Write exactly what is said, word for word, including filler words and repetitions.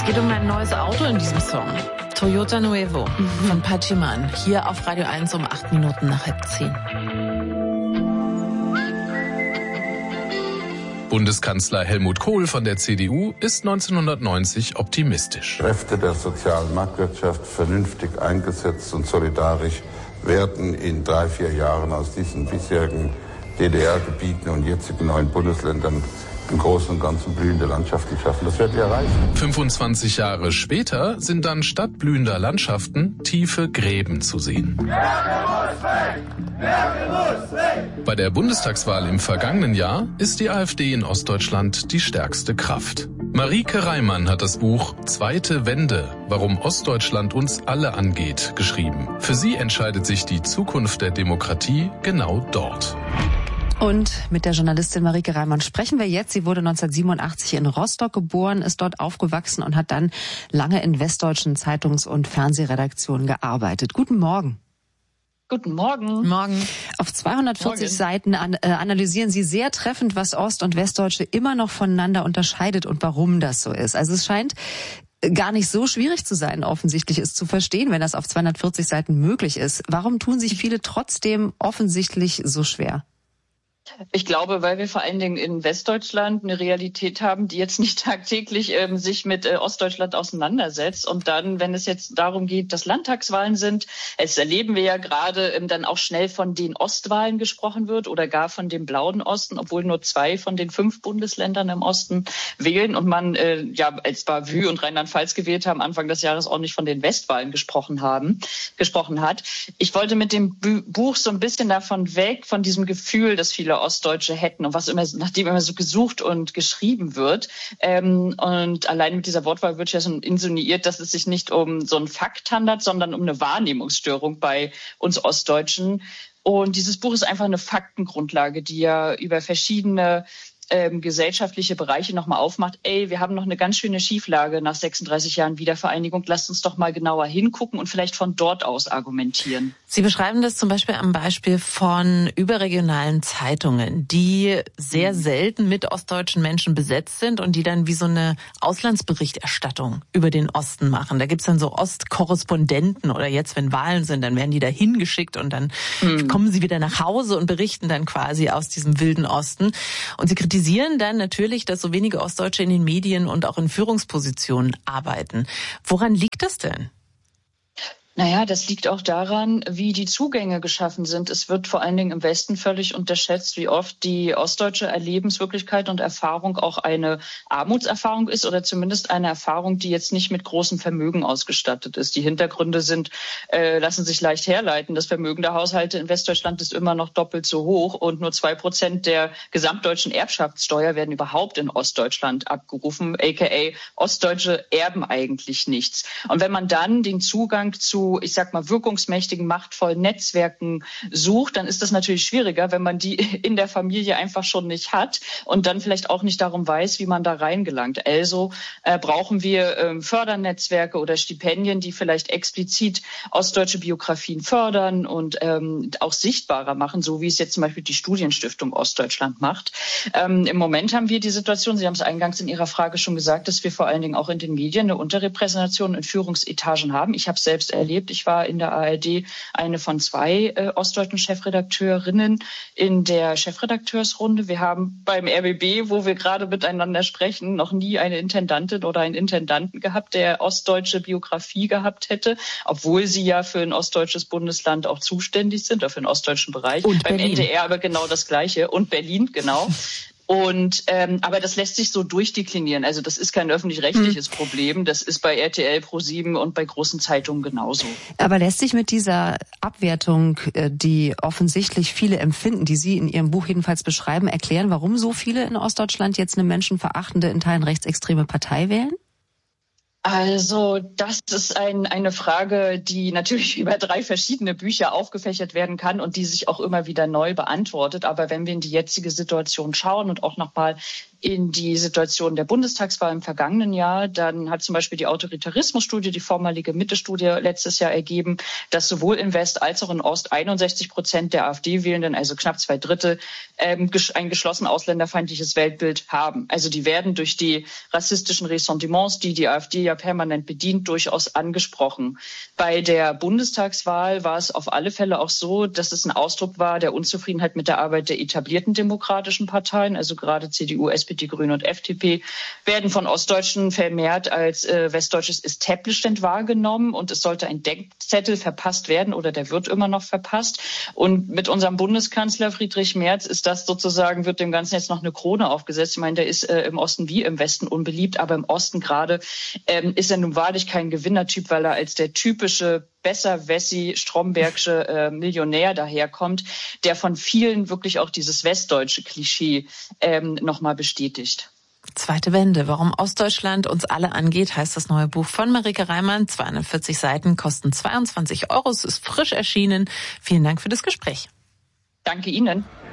Es geht um ein neues Auto in diesem Song. Toyota Nuevo mhm. von Pachiman. Hier auf Radio eins um acht Minuten nach halb zehn. Bundeskanzler Helmut Kohl von der C D U ist neunzehnhundertneunzig optimistisch. Kräfte der sozialen Marktwirtschaft vernünftig eingesetzt und solidarisch werden in drei, vier Jahren aus diesen bisherigen D D R-Gebieten und jetzigen neuen Bundesländern im Großen und Ganzen blühende Landschaften schaffen. Das werden wir erreichen. fünfundzwanzig Jahre später sind dann statt blühender Landschaften tiefe Gräben zu sehen. Bei der Bundestagswahl im vergangenen Jahr ist die AfD in Ostdeutschland die stärkste Kraft. Marieke Reimann hat das Buch Zweite Wende, warum Ostdeutschland uns alle angeht, geschrieben. Für sie entscheidet sich die Zukunft der Demokratie genau dort. Und mit der Journalistin Marieke Reimann sprechen wir jetzt. Sie wurde neunzehnhundertsiebenundachtzig in Rostock geboren, ist dort aufgewachsen und hat dann lange in westdeutschen Zeitungs- und Fernsehredaktionen gearbeitet. Guten Morgen. Guten Morgen. Morgen. Auf zweihundertvierzig Morgen. Seiten an, äh, analysieren Sie sehr treffend, was Ost- und Westdeutsche immer noch voneinander unterscheidet und warum das so ist. Also es scheint gar nicht so schwierig zu sein, offensichtlich es zu verstehen, wenn das auf zweihundertvierzig Seiten möglich ist. Warum tun sich viele trotzdem offensichtlich so schwer? Ich glaube, weil wir vor allen Dingen in Westdeutschland eine Realität haben, die jetzt nicht tagtäglich ähm, sich mit äh, Ostdeutschland auseinandersetzt. Und dann, wenn es jetzt darum geht, dass Landtagswahlen sind, es erleben wir ja gerade, ähm, dann auch schnell von den Ostwahlen gesprochen wird oder gar von dem blauen Osten, obwohl nur zwei von den fünf Bundesländern im Osten wählen und man äh, ja als Bavü und Rheinland-Pfalz gewählt haben, Anfang des Jahres auch nicht von den Westwahlen gesprochen haben, gesprochen hat. Ich wollte mit dem Buch so ein bisschen davon weg, von diesem Gefühl, dass viele Ostdeutsche hätten und was immer, nachdem immer so gesucht und geschrieben wird. Ähm, und allein mit dieser Wortwahl wird ja schon insinuiert, dass es sich nicht um so einen Fakt handelt, sondern um eine Wahrnehmungsstörung bei uns Ostdeutschen. Und dieses Buch ist einfach eine Faktengrundlage, die ja über verschiedene Ähm, gesellschaftliche Bereiche nochmal aufmacht. Ey, wir haben noch eine ganz schöne Schieflage nach sechsunddreißig Jahren Wiedervereinigung. Lasst uns doch mal genauer hingucken und vielleicht von dort aus argumentieren. Sie beschreiben das zum Beispiel am Beispiel von überregionalen Zeitungen, die sehr selten mit ostdeutschen Menschen besetzt sind und die dann wie so eine Auslandsberichterstattung über den Osten machen. Da gibt's dann so Ostkorrespondenten oder jetzt, wenn Wahlen sind, dann werden die da hingeschickt und dann mhm. kommen sie wieder nach Hause und berichten dann quasi aus diesem wilden Osten. Und sie kritisieren dann natürlich, dass so wenige Ostdeutsche in den Medien und auch in Führungspositionen arbeiten. Woran liegt das denn? Naja, das liegt auch daran, wie die Zugänge geschaffen sind. Es wird vor allen Dingen im Westen völlig unterschätzt, wie oft die ostdeutsche Erlebenswirklichkeit und Erfahrung auch eine Armutserfahrung ist oder zumindest eine Erfahrung, die jetzt nicht mit großem Vermögen ausgestattet ist. Die Hintergründe sind, äh, lassen sich leicht herleiten. Das Vermögen der Haushalte in Westdeutschland ist immer noch doppelt so hoch und nur zwei Prozent der gesamtdeutschen Erbschaftssteuer werden überhaupt in Ostdeutschland abgerufen, aka Ostdeutsche erben eigentlich nichts. Und wenn man dann den Zugang zu ich sag mal, wirkungsmächtigen, machtvollen Netzwerken sucht, dann ist das natürlich schwieriger, wenn man die in der Familie einfach schon nicht hat und dann vielleicht auch nicht darum weiß, wie man da reingelangt. Also äh, brauchen wir äh, Fördernetzwerke oder Stipendien, die vielleicht explizit ostdeutsche Biografien fördern und ähm, auch sichtbarer machen, so wie es jetzt zum Beispiel die Studienstiftung Ostdeutschland macht. Ähm, Im Moment haben wir die Situation, Sie haben es eingangs in Ihrer Frage schon gesagt, dass wir vor allen Dingen auch in den Medien eine Unterrepräsentation in Führungsetagen haben. Ich habe es selbst erlebt. Ich war in der A R D eine von zwei äh, ostdeutschen Chefredakteurinnen in der Chefredakteursrunde. Wir haben beim R B B, wo wir gerade miteinander sprechen, noch nie eine Intendantin oder einen Intendanten gehabt, der ostdeutsche Biografie gehabt hätte, obwohl sie ja für ein ostdeutsches Bundesland auch zuständig sind, oder für den ostdeutschen Bereich. Und beim Berlin. N D R aber genau das Gleiche. Und Berlin, genau. Und ähm, aber das lässt sich so durchdeklinieren. Also das ist kein öffentlich-rechtliches hm. Problem. Das ist bei R T L, ProSieben und bei großen Zeitungen genauso. Aber lässt sich mit dieser Abwertung, die offensichtlich viele empfinden, die Sie in Ihrem Buch jedenfalls beschreiben, erklären, warum so viele in Ostdeutschland jetzt eine menschenverachtende, in Teilen rechtsextreme Partei wählen? Also das ist ein, eine Frage, die natürlich über drei verschiedene Bücher aufgefächert werden kann und die sich auch immer wieder neu beantwortet. Aber wenn wir in die jetzige Situation schauen und auch nochmal in die Situation der Bundestagswahl im vergangenen Jahr, dann hat zum Beispiel die Autoritarismusstudie, die vormalige Mitte-Studie letztes Jahr ergeben, dass sowohl in West als auch in Ost einundsechzig Prozent der AfD-Wählenden, also knapp zwei Drittel, ähm, ein geschlossen ausländerfeindliches Weltbild haben. Also die werden durch die rassistischen Ressentiments, die die AfD ja permanent bedient, durchaus angesprochen. Bei der Bundestagswahl war es auf alle Fälle auch so, dass es ein Ausdruck war der Unzufriedenheit mit der Arbeit der etablierten demokratischen Parteien, also gerade C D U, S P D, Grüne und F D P, werden von Ostdeutschen vermehrt als äh, westdeutsches Establishment wahrgenommen und es sollte ein Denkzettel verpasst werden oder der wird immer noch verpasst. Und mit unserem Bundeskanzler Friedrich Merz ist das sozusagen, wird dem Ganzen jetzt noch eine Krone aufgesetzt. Ich meine, der ist äh, im Osten wie im Westen unbeliebt, aber im Osten gerade ähm, ist er nun wahrlich kein Gewinnertyp, weil er als der typische Besserwessi, Strombergsche äh, Millionär daherkommt, der von vielen wirklich auch dieses westdeutsche Klischee ähm, nochmal bestätigt. Zweite Wende, warum Ostdeutschland uns alle angeht, heißt das neue Buch von Marike Reimann. zweihundertvierzig Seiten, kosten zweiundzwanzig Euro. Es ist frisch erschienen. Vielen Dank für das Gespräch. Danke Ihnen.